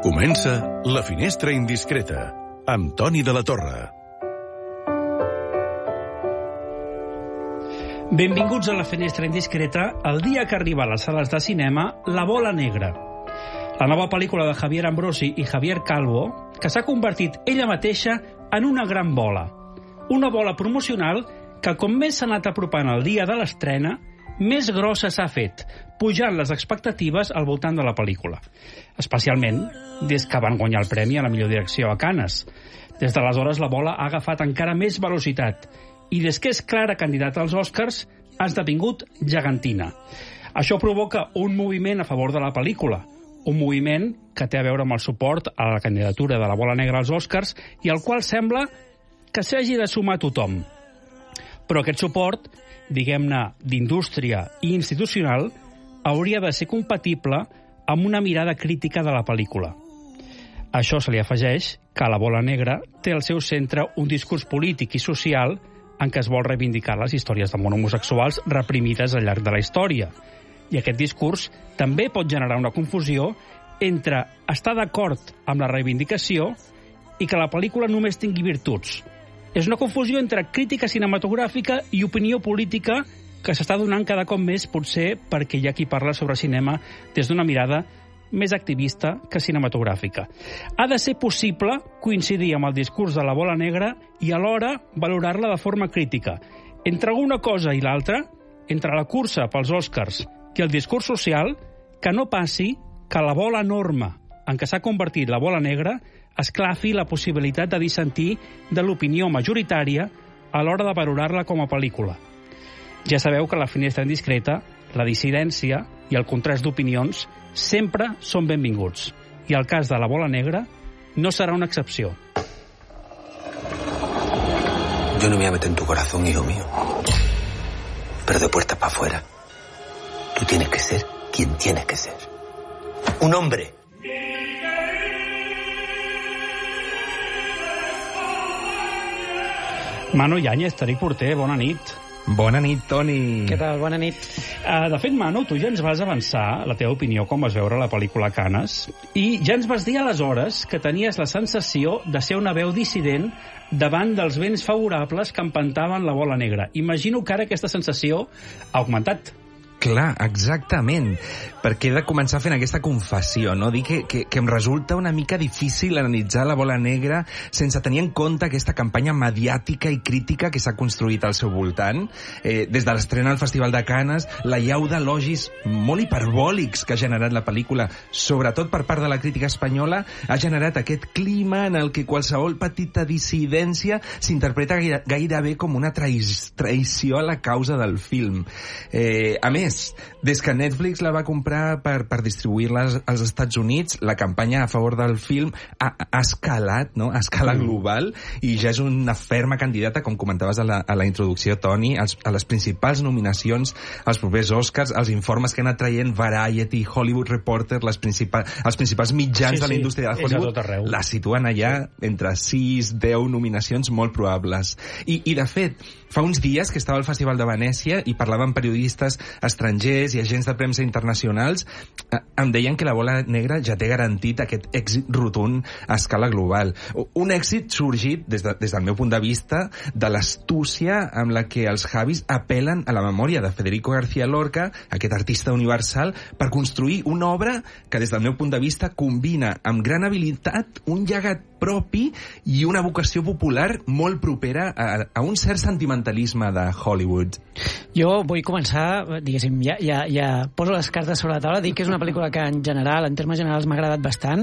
Comença La Finestra Indiscreta, amb Toni de la Torre. Benvinguts a La Finestra Indiscreta, el dia que arriba a les sales de cinema La Bola Negra, la nova pel·lícula de Javier Ambrosi i Javier Calvo, que s'ha convertit ella mateixa en una gran bola. Una bola promocional que, com més s'ha anat apropant el dia de l'estrena, més grossa s'ha fet, pujant les expectatives al voltant de la pel·lícula. Especialment des que van guanyar el premi a la millor direcció a Cannes. Des d'aleshores la bola ha agafat encara més velocitat i des que és clara candidata als Oscars ha esdevingut gegantina. Això provoca un moviment a favor de la pel·lícula, un moviment que té a veure amb el suport a la candidatura de la bola negra als Oscars i al qual sembla que s'hagi de sumar tothom. Però aquest suport, diguem-ne, d'indústria i institucional, hauria de ser compatible amb una mirada crítica de la pel·lícula. A això se li afegeix que la bola negra té al seu centre un discurs polític i social en què es vol reivindicar les històries d'amor homosexuals reprimides al llarg de la història. I aquest discurs també pot generar una confusió entre estar d'acord amb la reivindicació i que la pel·lícula només tingui virtuts. És una confusió entre crítica cinematogràfica i opinió política que s'està donant cada cop més, potser perquè hi ha qui parla sobre cinema des d'una mirada més activista que cinematogràfica. Ha de ser possible coincidir amb el discurs de la bola negra i alhora valorar-la de forma crítica. Entre una cosa i l'altra, entre la cursa pels Oscars i el discurs social, que no passi que la bola enorme en què s'ha convertit la bola negra esclafi la possibilitat de dissentir de l'opinió majoritària a l'hora de valorar-la com a pel·lícula. Ja sabeu que a La Finestra Indiscreta, la dissidència i el contrast d'opinions sempre són benvinguts. I el cas de la bola negra no serà una excepció. Yo no me voy a meter en tu corazón, hijo mío. Pero de puertas para afuera, tú tienes que ser quien tienes que ser. Un hombre. Manu Yáñez, Tariq Porter, bona nit. Bona nit, Toni. Què tal? Bona nit. De fet, Manu, tu ja ens vas avançar la teva opinió com vas veure la pel·lícula Cannes i ja ens vas dir aleshores que tenies la sensació de ser una veu dissident davant dels vents favorables que empantaven la bola negra. Imagino que ara aquesta sensació ha augmentat. Clar, exactament, perquè he de començar fent aquesta confessió, no? Dir que em resulta una mica difícil analitzar la bola negra sense tenir en compte aquesta campanya mediàtica i crítica que s'ha construït al seu voltant. Des de l'estrena al Festival de Cannes, la llau d'elogis molt hiperbòlics que ha generat la pel·lícula, sobretot per part de la crítica espanyola, ha generat aquest clima en el que qualsevol petita dissidència s'interpreta gairebé com una traïció a la causa del film. A més, des que Netflix la va comprar per distribuir-la als Estats Units, la campanya a favor del film ha escalat, no? A escala global, i ja és una ferma candidata, com comentaves a la introducció, Toni, a les principals nominacions als propers Oscars. Els informes que ha anat traient Variety, Hollywood Reporter, els principals mitjans de la indústria de Hollywood la situen allà entre 6-10 nominacions molt probables. I de fet, fa uns dies que estava al Festival de Venècia i parlava amb periodistes estrangers i agents de premsa internacionals, em deien que la bola negra ja té garantit aquest èxit rotund a escala global. Un èxit sorgit, des del meu punt de vista, de l'astúcia amb la que els Javis apel·len a la memòria de Federico García Lorca, aquest artista universal, per construir una obra que, des del meu punt de vista, combina amb gran habilitat un llegat propi i una vocació popular molt propera a un cert sentimentalisme de Hollywood. Jo vull començar, diguéssim, ja poso les cartes sobre la taula, dic que és una pel·lícula que en general, en termes generals, m'ha agradat bastant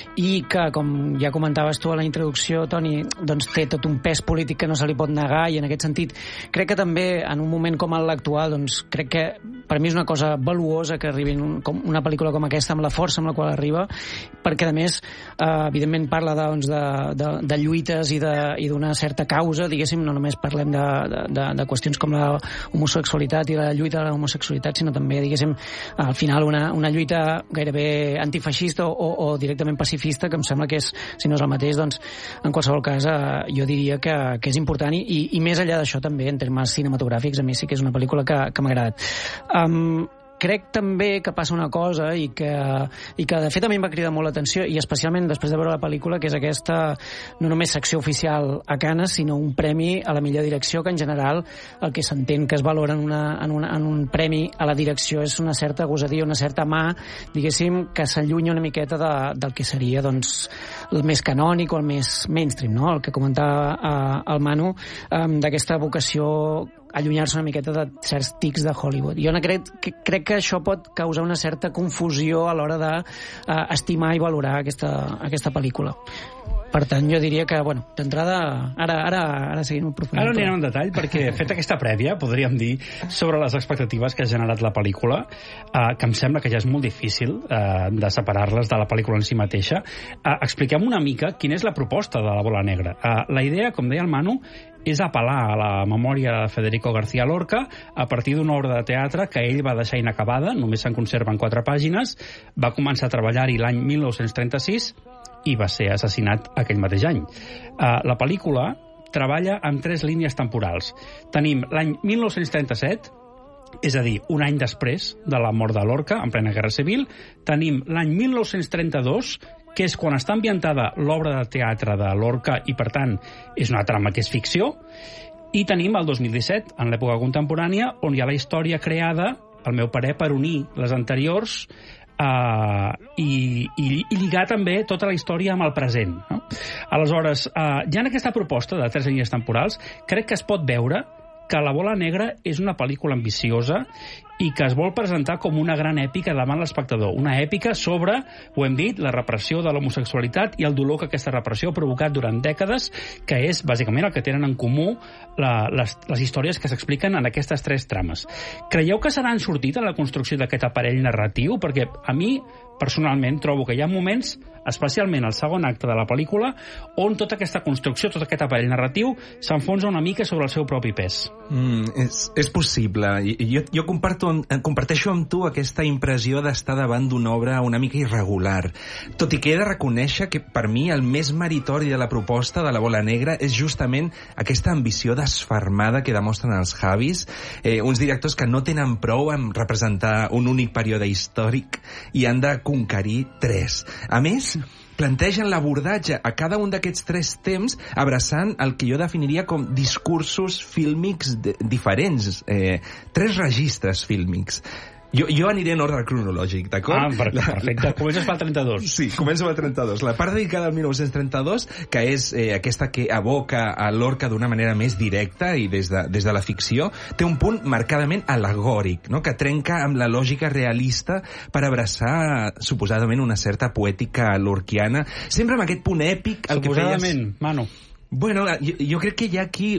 i que, com ja comentaves tu a la introducció, Toni, doncs té tot un pes polític que no se li pot negar, i en aquest sentit crec que també en un moment com l'actual, doncs crec que per mi és una cosa valuosa que arribi una pel·lícula com aquesta amb la força amb la qual arriba, perquè a més evidentment parla de lluites i d'una certa causa, diguéssim, no només parlem de qüestions com la homosexualitat i la lluita de la homosexualitat, sinó també, diguéssim, al final una lluita gairebé antifeixista o directament pacifista, que em sembla que és, si no és el mateix, doncs en qualsevol cas jo diria que és important, i més enllà d'això també en termes cinematogràfics a mi sí que és una pel·lícula que m'ha agradat. crec també que passa una cosa i que de fet a mi em va cridar molt l'atenció, i especialment després de veure la pel·lícula, que és aquesta, no només secció oficial a Cannes, sinó un premi a la millor direcció, que en general el que s'entén que es valora en un premi a la direcció és una certa gosadia, una certa mà, diguéssim, que s'allunya una miqueta del que seria doncs, el més canònic o el més mainstream, no? El que comentava el Manu, d'aquesta vocació allunyar-se una miqueta de certs tics de Hollywood. Jo crec que això pot causar una certa confusió a l'hora d'estimar i valorar aquesta pel·lícula. Per tant, jo diria que, bueno, d'entrada, ara seguim aprofundint. Ara anirem en detall, perquè fet aquesta prèvia, podríem dir, sobre les expectatives que ha generat la pel·lícula, que em sembla que ja és molt difícil de separar-les de la pel·lícula en si mateixa. Expliquem una mica quina és la proposta de La bola negra. La idea, com deia el Manu, és apel·lar a la memòria de Federico García Lorca a partir d'una obra de teatre que ell va deixar inacabada, només se'n conserven 4 pàgines, va començar a treballar-hi l'any 1936 i va ser assassinat aquell mateix any. La pel·lícula treballa amb 3 línies temporals. Tenim l'any 1937, és a dir, un any després de la mort de Lorca, en plena Guerra Civil. Tenim l'any 1932, que és quan està ambientada l'obra de teatre de Lorca i, per tant, és una trama que és ficció. I tenim el 2017, en l'època contemporània, on hi ha la història creada, al meu parer, per unir les anteriors i lligar també tota la història amb el present, no? Aleshores, ja en aquesta proposta de 3 línies temporals, crec que es pot veure que La bola negra és una pel·lícula ambiciosa i que es vol presentar com una gran èpica davant l'espectador. Una èpica sobre, ho hem dit, la repressió de l'homosexualitat i el dolor que aquesta repressió ha provocat durant dècades, que és bàsicament el que tenen en comú les històries que s'expliquen en aquestes 3 trames. Creieu que se n'han sortit en la construcció d'aquest aparell narratiu? Perquè a mi, personalment, trobo que hi ha moments, especialment al segon acte de la pel·lícula, on tota aquesta construcció, tot aquest aparell narratiu, s'enfonsa una mica sobre el seu propi pes. És possible. Jo comparteixo amb tu aquesta impressió d'estar davant d'una obra una mica irregular. Tot i que he de reconèixer que, per mi, el més meritori de la proposta de La bola negra és justament aquesta ambició desfermada que demostren els Javis, uns directors que no tenen prou en representar un únic període històric i han de conquerir 3. A més, plantegen l'abordatge a cada un d'aquests 3 temps abraçant el que jo definiria com discursos fílmics diferents, 3 registres fílmics. Jo aniré en ordre cronològic, d'acord? Perfecte. Comences pel 32. Sí, començo pel 32. La part dedicada al 1932, que és aquesta que evoca a Lorca d'una manera més directa i des de la ficció, té un punt marcadament alegòric, no? Que trenca amb la lògica realista per abraçar, suposadament, una certa poètica lorquiana, sempre amb aquest punt èpic... Suposadament, Manu. Bueno, jo crec que hi ha aquí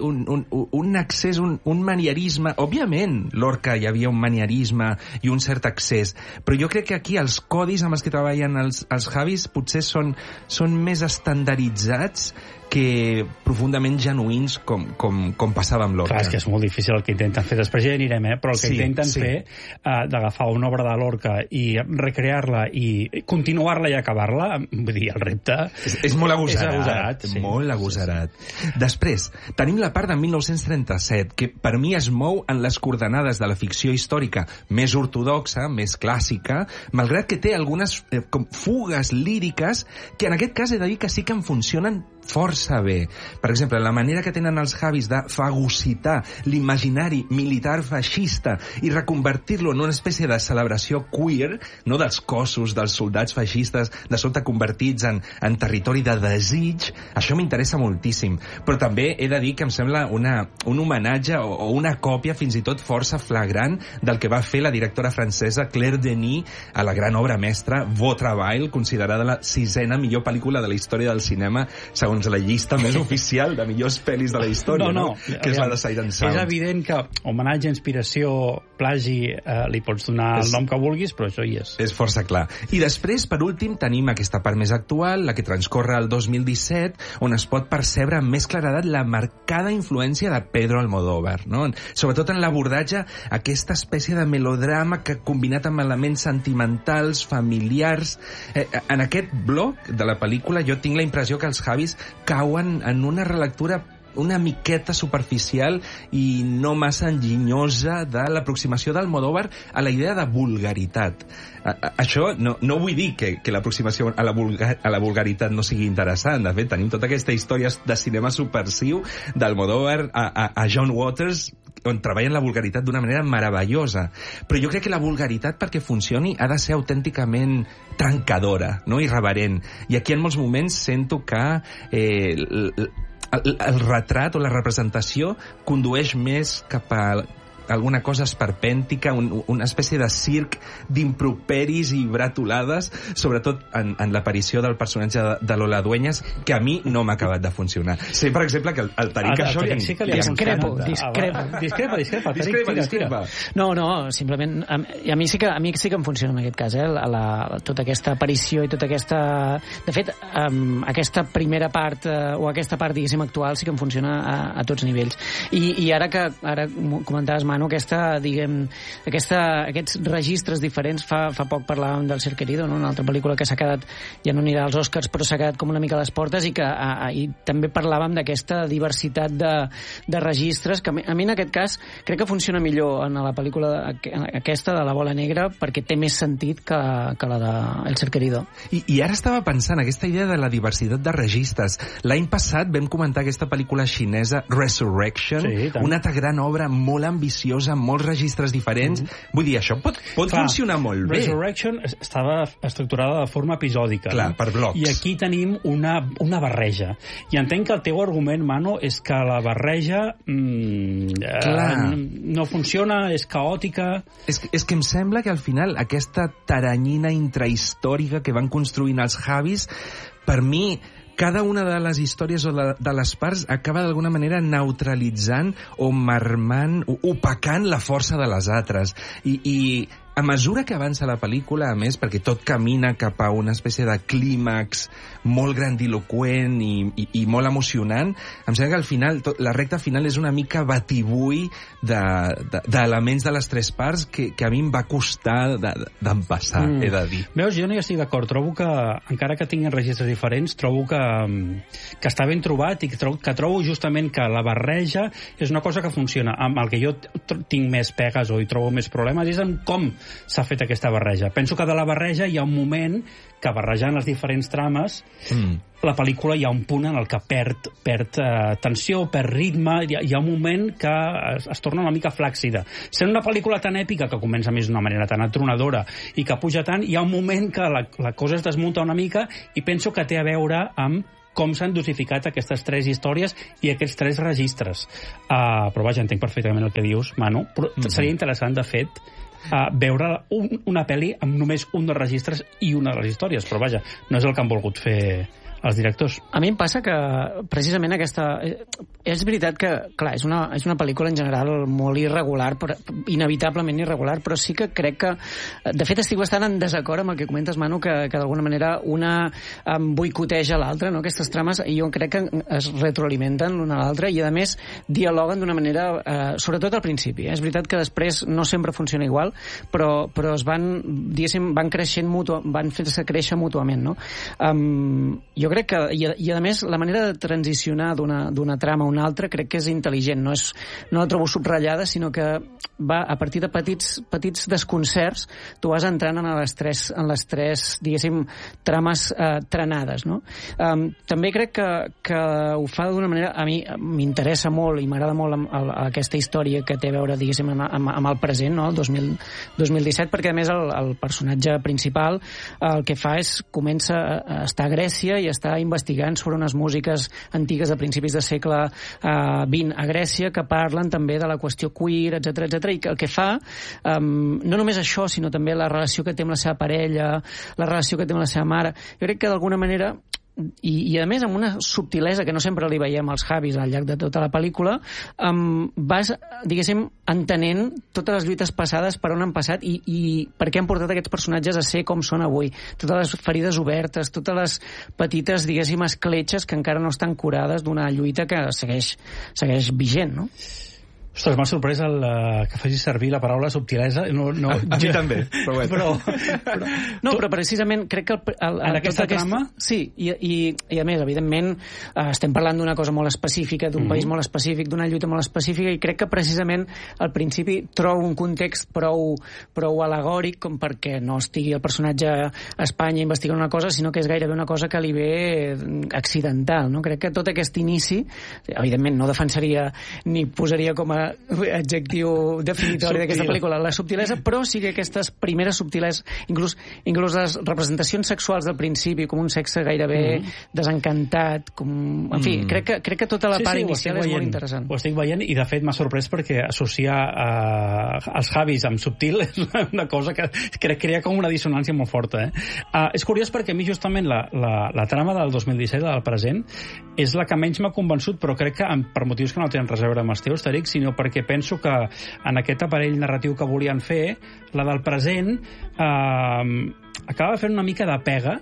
un accés, un manierisme. Òbviament, Lorca hi havia un manierisme i un cert accés, però jo crec que aquí els codis amb els que treballen els Javis potser són més estandarditzats que profundament genuïns com passava amb Lorca. Clar, és que és molt difícil el que intenten fer. Després ja anirem, però el que intenten fer d'agafar una obra de Lorca i recrear-la i continuar-la i acabar-la, vull dir, el repte... És molt agosarat. És agosarat, sí. Molt agosarat. Després, tenim la part de 1937, que per mi es mou en les coordenades de la ficció històrica més ortodoxa, més clàssica, malgrat que té algunes com fugues líriques que en aquest cas he de dir que sí que en funcionen força bé. Per exemple, la manera que tenen els Javis de fagocitar l'imaginari militar feixista i reconvertir-lo en una espècie de celebració queer, no dels cossos dels soldats feixistes de sobte convertits en territori de desig, això m'interessa moltíssim. Però també he de dir que em sembla un homenatge o una còpia fins i tot força flagrant del que va fer la directora francesa Claire Denis a la gran obra mestra Vaudeville, considerada la 6ª millor pel·lícula de la història del cinema, segons la llista més oficial de millors pel·lis de la història, no? Que és la de Sight and Sound. És evident que homenatge, inspiració, plagi, li pots donar el nom que vulguis, però això hi és. És força clar. I després, per últim, tenim aquesta part més actual, la que transcorre al 2017, on es pot percebre amb més claredat la marcada influència de Pedro Almodóvar, no? Sobretot en l'abordatge, aquesta espècie de melodrama que combinat amb elements sentimentals, familiars... En aquest bloc de la pel·lícula jo tinc la impressió que els Javis cauen en una relectura una miqueta superficial i no massa enginyosa de l'aproximació d'Almodóvar a la idea de vulgaritat. Això no vull dir que l'aproximació a la vulgaritat no sigui interessant. De fet, tenim tota aquesta història de cinema subversiu d'Almodóvar a John Waters, on treballen la vulgaritat d'una manera meravellosa. Però jo crec que la vulgaritat, perquè funcioni, ha de ser autènticament trencadora, no? Irreverent. I aquí en molts moments sento que el retrat o la representació condueix més cap a alguna cosa esperpèntica, una espècie de circ d'improperis i bretolades, sobretot en l'aparició del personatge de Lola Dueñas, que a mi no m'ha acabat de funcionar. Sé, per exemple, que el Tariq això Discrepa. No, simplement a mi sí que em funciona en aquest cas, tota aquesta aparició i tota aquesta... De fet, aquesta primera part o aquesta part, diguéssim, actual sí que em funciona a tots nivells. I ara comentaves, Manu, aquests registres diferents. Fa poc parlàvem del Ser Querido, no? Una altra pel·lícula que s'ha quedat, ja no anirà als Oscars, però s'ha quedat com una mica a les portes, i també parlàvem d'aquesta diversitat de registres, que a mi en aquest cas crec que funciona millor en la pel·lícula aquesta de La Bola Negra, perquè té més sentit que la de El Ser Querido. I ara estava pensant, aquesta idea de la diversitat de registres. L'any passat vam comentar aquesta pel·lícula xinesa Resurrection, una altra gran obra molt ambiciosa, amb molts registres diferents. Vull dir, això pot funcionar molt bé. Resurrection estava estructurada de forma episòdica. Clar, per blocs. I aquí tenim una barreja. I entenc que el teu argument, Manu, és que la barreja no funciona, és caòtica... És que em sembla que al final aquesta taranyina intrahistòrica que van construint els Javis, per mi, cada una de les històries o de les parts acaba d'alguna manera neutralitzant o marmant, opacant la força de les altres. I a mesura que avança la pel·lícula, a més, perquè tot camina cap a una espècie de clímax molt grandiloquent i molt emocionant, em sembla que al final, la recta final és una mica batibull d'elements de les tres parts que a mi em va costar d'empassar, he de dir. Veus, jo no hi estic d'acord. Trobo que, encara que tinguin registres diferents, trobo que està ben trobat, i que trobo justament que la barreja és una cosa que funciona. Amb el que jo tinc més pegues o hi trobo més problemes és en com s'ha fet aquesta barreja. Penso que de la barreja hi ha un moment que, barrejant les diferents trames, la pel·lícula hi ha un punt en el que perd tensió, perd ritme, hi ha un moment que es torna una mica flàccida. Sent una pel·lícula tan èpica, que comença més d'una manera tan atronadora i que puja tant, hi ha un moment que la cosa es desmunta una mica, i penso que té a veure amb com s'han dosificat aquestes tres històries i aquests tres registres. Però vaja, entenc perfectament el que dius, Manu, però seria interessant, de fet, veure una pel·li amb només un dels registres i una de les històries, però vaja, no és el que han volgut fer els directors. A mi em passa que precisament aquesta... És veritat que, clar, és una pel·lícula en general molt irregular, inevitablement irregular, però sí que crec que... De fet, estic bastant en desacord amb el que comentes, Manu, que d'alguna manera una boicoteja l'altra, no? Aquestes trames, i jo crec que es retroalimenten l'una a l'altra, i a més dialoguen d'una manera... sobretot al principi. És veritat que després no sempre funciona igual, però es van, diguéssim, van fer-se créixer mútuament, no? Jo crec que, i a més, la manera de transicionar d'una trama a una altra crec que és intel·ligent, no la trobo subratllada, sinó que va a partir de petits desconcerts, tu vas entrant en les tres, diguéssim, trames trenades, no? També crec que ho fa d'una manera, a mi m'interessa molt i m'agrada molt aquesta història que té a veure, diguéssim, amb el present, no? El 2017, perquè a més el personatge principal el que fa és comença a estar a Grècia i està investigant sobre unes músiques antigues de principis de segle XX a Grècia, que parlen també de la qüestió queer, etc, i que el que fa, no només això, sinó també la relació que té amb la seva parella, la relació que té amb la seva mare, jo crec que d'alguna manera, i a més amb una subtilesa que no sempre li veiem als Javis al llarg de tota la pel·lícula, vas, diguéssim, entenent totes les lluites passades, per on han passat i per què han portat aquests personatges a ser com són avui, totes les ferides obertes, totes les petites, diguéssim, escletxes que encara no estan curades d'una lluita que segueix vigent, no? Ostres, m'ha sorprès que facis servir la paraula subtilesa. No, a mi també, però però precisament crec que en aquesta trama... Sí, i a més, evidentment, estem parlant d'una cosa molt específica, d'un país molt específic, d'una lluita molt específica, i crec que precisament al principi trobo un context prou alegòric com perquè no estigui el personatge a Espanya investigant una cosa, sinó que és gairebé una cosa que li ve accidental, no? Crec que tot aquest inici, evidentment no defensaria ni posaria com a adjectiu definitori d'aquesta pel·lícula la subtilesa, però sí que aquestes primeres subtileses, inclús les representacions sexuals del principi, com un sexe gairebé desencantat, en fi, crec que tota la part inicial és molt interessant. Ho estic veient, i de fet m'ha sorprès perquè associar els Javis amb subtil és una cosa que crec que crea com una dissonància molt forta. És curiós perquè a mi justament la trama del 2017, del present, és la que menys m'ha convençut, però crec que per motius que no tenen res a veure amb els teus, Tariq, sinó perquè penso que en aquest aparell narratiu que volien fer, la del present acaba fent una mica de pega,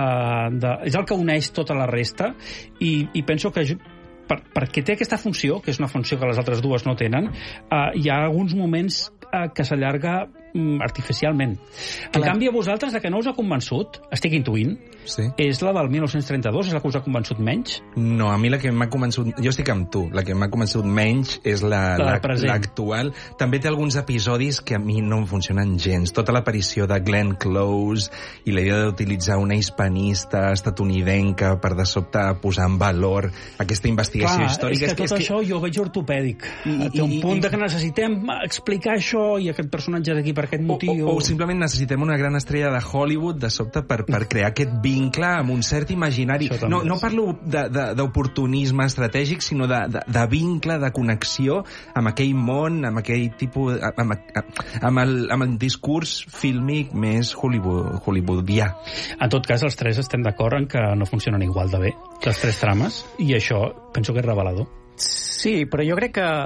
és el que uneix tota la resta, i penso que perquè té aquesta funció, que és una funció que les altres dues no tenen, hi ha alguns moments que s'allarga artificialment. En canvi, a vosaltres, la que no us ha convençut, estic intuint, és la del 1932, és la que us ha convençut menys? No, a mi la que m'ha convençut... Jo estic amb tu. La que m'ha convençut menys és l'actual. També té alguns episodis que a mi no em funcionen gens. Tota l'aparició de Glenn Close i la idea d'utilitzar una hispanista estatunidenca per de sobte posar en valor aquesta investigació històrica. És que tot això jo ho veig ortopèdic. Té un punt que necessitem explicar això i aquest personatge d'aquí per aquest motiu. O simplement necessitem una gran estrella de Hollywood de sobte per crear aquest vincle amb un cert imaginari. No parlo d'oportunisme estratègic, sinó de vincle, de connexió amb aquell món, amb aquell tipus... amb el discurs fílmic més hollywoodià. En tot cas, els tres estem d'acord en que no funcionen igual de bé, les tres trames, i això penso que és revelador. Sí, però jo crec que...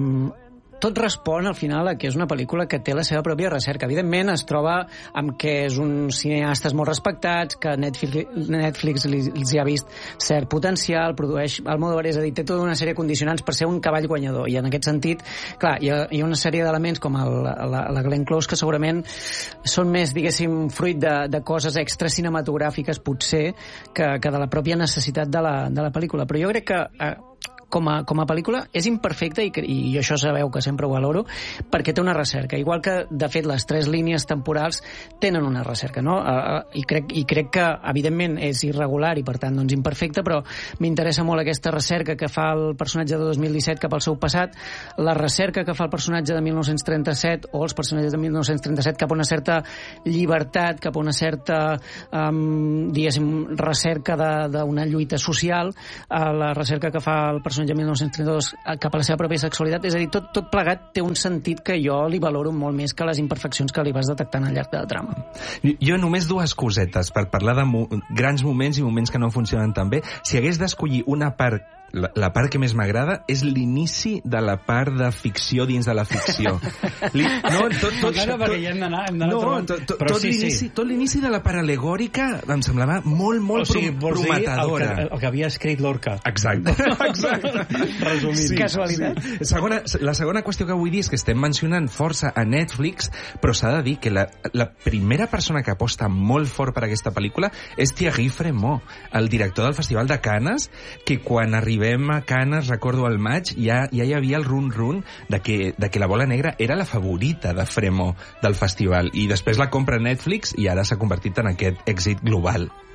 tot respon al final a que és una pel·lícula que té la seva pròpia recerca. Evidentment es troba amb que és uns cineastes molt respectats, que Netflix els hi ha vist cert potencial, produeix Almodóvar, és a dir, té tota una sèrie de condicionants per ser un cavall guanyador, i en aquest sentit, clar, hi ha una sèrie d'elements com la Glenn Close que segurament són més, diguéssim, fruit de coses extra cinematogràfiques, potser, que de la pròpia necessitat de la pel·lícula. Però jo crec que com a pel·lícula és imperfecta, i això sabeu que sempre ho valoro, perquè té una recerca, igual que de fet les tres línies temporals tenen una recerca, no? I crec que evidentment és irregular i per tant doncs imperfecta, però m'interessa molt aquesta recerca que fa el personatge de 2017 cap al seu passat, la recerca que fa el personatge de 1937 o els personatges de 1937 cap a una certa llibertat, cap a una certa diguéssim recerca d'una lluita social, la recerca que fa el personatge de 1932 cap a la seva pròpia sexualitat, és a dir, tot plegat té un sentit que jo li valoro molt més que les imperfeccions que li vas detectant al llarg de la trama. Jo només dues cosetes per parlar de grans moments i moments que no funcionen tan bé. Si hagués d'escollir una part, la part que més m'agrada és l'inici de la part de ficció dins de la ficció. Tot l'inici de la part alegòrica em semblava molt prometedora. El que havia escrit Lorca. Exacte. Resumint. Sí, casualitat. La segona qüestió que vull dir és que estem mencionant força a Netflix, però s'ha de dir que la primera persona que aposta molt fort per aquesta pel·lícula és Thierry Frémaux, el director del Festival de Canes, que quan arribem a Canes, recordo al maig, ja hi havia el run-run de que La bola negra era la favorita de Frémaux del festival, i després la compra Netflix i ara s'ha convertit en aquest èxit global.